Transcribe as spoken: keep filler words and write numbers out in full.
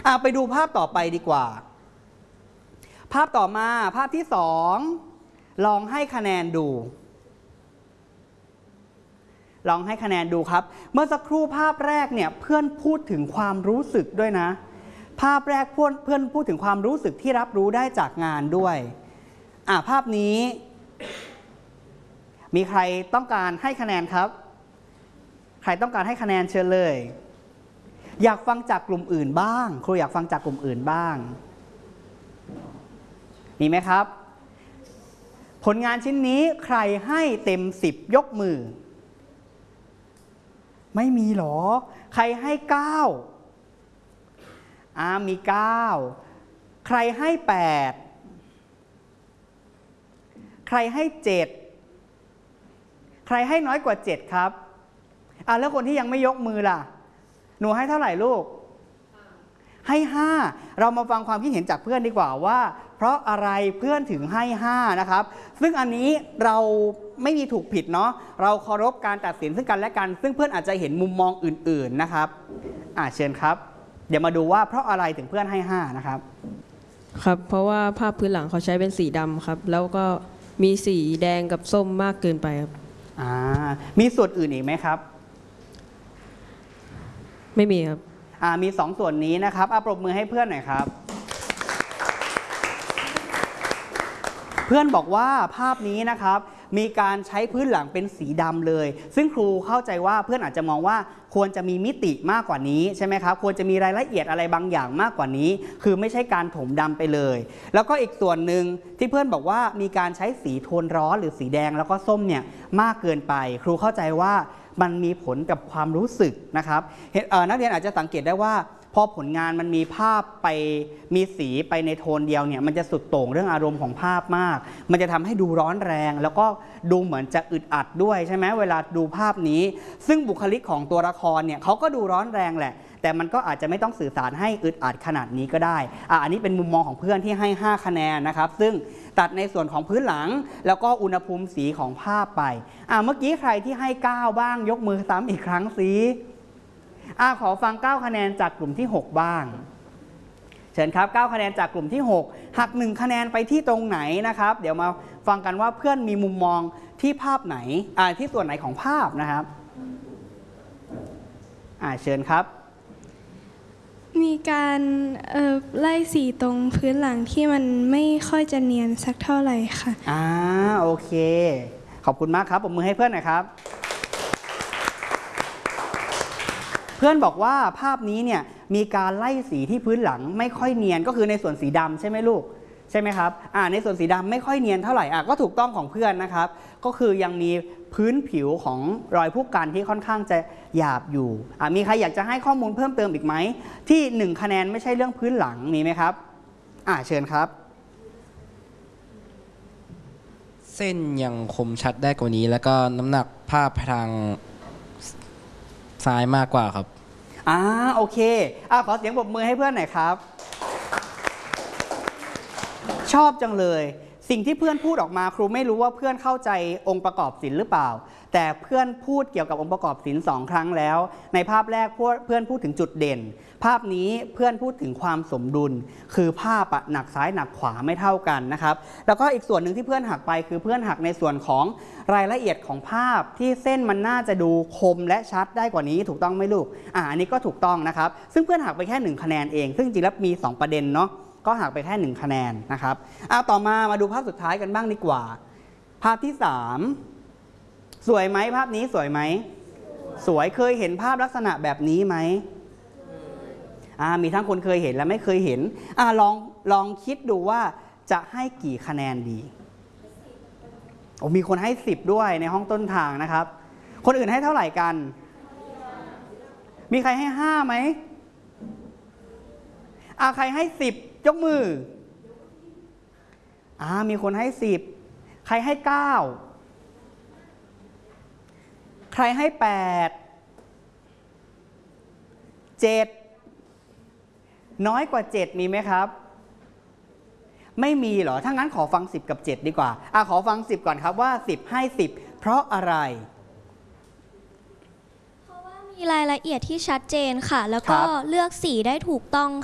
อ่ะไปดูภาพต่อไปดีกว่าภาพต่อมาภาพที่สองลองให้คะแนนดูลองให้คะแนนดูครับเมื่อสักครู่ภาพแรกเนี่ยเพื่อนพูดถึงความรู้สึกด้วยนะภาพแรกเพื่อนเพื่อนพูดถึงความรู้สึกที่รับรู้ได้จากงานด้วยอ่ะภาพนี้มีใครต้องการให้คะแนนครับใครต้องการให้คะแนนเชิญเลยอยากฟังจากกลุ่มอื่นบ้างครูอยากฟังจากกลุ่มอื่นบ้างมีไหมครับผลงานชิ้นนี้ใครให้เต็มสิบยกมือไม่มีหรอใครให้เก้าอ่ามีเก้าใครให้แปดใครให้เจ็ดใครให้น้อยกว่าเจ็ดครับอ่าแล้วคนที่ยังไม่ยกมือล่ะหนูให้เท่าไหร่ลูกให้ห้าเรามาฟังความคิดเห็นจากเพื่อนดีกว่าว่าเพราะอะไรเพื่อนถึงให้ห้านะครับซึ่งอันนี้เราไม่มีถูกผิดเนาะเราเคารพการตัดสินซึ่งกันและกันซึ่งเพื่อนอาจจะเห็นมุมมองอื่นๆนะครับอ่าเชิญครับเดี๋ยวมาดูว่าเพราะอะไรถึงเพื่อนให้ห้านะครับครับเพราะว่าภาพพื้นหลังเขาใช้เป็นสีดำครับแล้วก็มีสีแดงกับส้มมากเกินไปครับอ่ามีส่วนอื่นอีกไหมครับไม่มีครับอ่ามีสองส่วนนี้นะครับอ่ะปรบมือให้เพื่อนหน่อยครับเพื่อนบอกว่าภาพนี้นะครับมีการใช้พื้นหลังเป็นสีดำเลยซึ่งครูเข้าใจว่าเพื่อนอาจจะมองว่าควรจะมีมิติมากกว่านี้ใช่ไหมครับควรจะมีรายละเอียดอะไรบางอย่างมากกว่านี้คือไม่ใช่การถมดำไปเลยแล้วก็อีกส่วนหนึ่งที่เพื่อนบอกว่ามีการใช้สีโทนร้อนหรือสีแดงแล้วก็ส้มเนี่ยมากเกินไปครูเข้าใจว่ามันมีผลกับความรู้สึกนะครับนักเรียนอาจจะสังเกตได้ว่าพอผลงานมันมีภาพไปมีสีไปในโทนเดียวเนี่ยมันจะสุดโต่งเรื่องอารมณ์ของภาพมากมันจะทำให้ดูร้อนแรงแล้วก็ดูเหมือนจะอึดอัดด้วยใช่ไหมเวลาดูภาพนี้ซึ่งบุคลิกของตัวละครเนี่ยเขาก็ดูร้อนแรงแหละแต่มันก็อาจจะไม่ต้องสื่อสารให้อึดอัดขนาดนี้ก็ได้อ่ะอันนี้เป็นมุมมองของเพื่อนที่ให้ห้าคะแนนนะครับซึ่งตัดในส่วนของพื้นหลังแล้วก็อุณหภูมิสีของภาพไปอ่ะเมื่อกี้ใครที่ให้เก้าบ้างยกมือซ้ำอีกครั้งสิอ่าขอฟังเก้าคะแนนจากกลุ่มที่หกบ้างเชิญครับเก้าคะแนนจากกลุ่มที่หกหักหนึ่งคะแนนไปที่ตรงไหนนะครับเดี๋ยวมาฟังกันว่าเพื่อนมีมุมมองที่ภาพไหนอ่าที่ส่วนไหนของภาพนะครับอ่าเชิญครับมีการไล่สีตรงพื้นหลังที่มันไม่ค่อยจะเนียนสักเท่าไหร่ค่ะอ่าโอเคขอบคุณมากครับปรบมือให้เพื่อนหน่อยครับเพื่อนบอกว่าภาพนี้เนี่ยมีการไล่สีที่พื้นหลังไม่ค่อยเนียนก็คือในส่วนสีดำใช่ไหมลูกใช่ไหมครับอ่าในส่วนสีดำไม่ค่อยเนียนเท่าไหร่อ่ะก็ถูกต้องของเพื่อนนะครับก็คือยังมีพื้นผิวของรอยผู้กันที่ค่อนข้างจะหยาบอยู่อ่ามีใครอยากจะให้ข้อมูลเพิ่มเติมอีกไหมที่หนึ่งคะแนนไม่ใช่เรื่องพื้นหลังมีไหมครับอ่าเชิญครับเส้นยังคมชัดได้กว่านี้แล้วก็น้ำหนักภาพทางซ้ายมากกว่าครับอ่าโอเคอ่าขอเสียงปรบมือให้เพื่อนหน่อยครับชอบจังเลยสิ่งที่เพื่อนพูดออกมาครูไม่รู้ว่าเพื่อนเข้าใจองค์ประกอบศิลป์หรือเปล่าแต่เพื่อนพูดเกี่ยวกับองค์ประกอบศิลป์สองครั้งแล้วในภาพแรกเพื่อนพูดถึงจุดเด่นภาพนี้เพื่อนพูดถึงความสมดุลคือภาพหนักซ้ายหนักขวาไม่เท่ากันนะครับแล้วก็อีกส่วนหนึ่งที่เพื่อนหักไปคือเพื่อนหักในส่วนของรายละเอียดของภาพที่เส้นมันน่าจะดูคมและชัดได้กว่านี้ถูกต้องไหมลูกอ่าอันนี้ก็ถูกต้องนะครับซึ่งเพื่อนหักไปแค่หนึ่งคะแนนเองซึ่งจริงแล้วมีสองประเด็นเนาะก็หักไปแค่หนึ่งคะแนนนะครับเอาต่อมามาดูภาพสุดท้ายกันบ้างดีกว่าภาพที่สามสวยไหมภาพนี้สวยไหมสวยเคยเห็นภาพลักษณะแบบนี้ไหมอ่ามีทั้งคนเคยเห็นและไม่เคยเห็นอ่าลองลองคิดดูว่าจะให้กี่คะแนนดีโอ้มีคนให้สิบด้วยในห้องต้นทางนะครับคนอื่นให้เท่าไหร่กันมีใครให้ห้าไหมอ่าใครให้สิบยกมืออ่ามีคนให้สิบใครให้เก้าใครให้แปดเจ็ดน้อยกว่าเจ็ดมีไหมครับไม่มีเหรอถ้างั้นขอฟังสิบกับเจ็ดดีกว่าอ่าขอฟังสิบก่อนครับว่าสิบให้สิบเพราะอะไรมีรายละเอียดที่ชัดเจนค่ะแล้วก็เลือกสีได้ถูกต้อง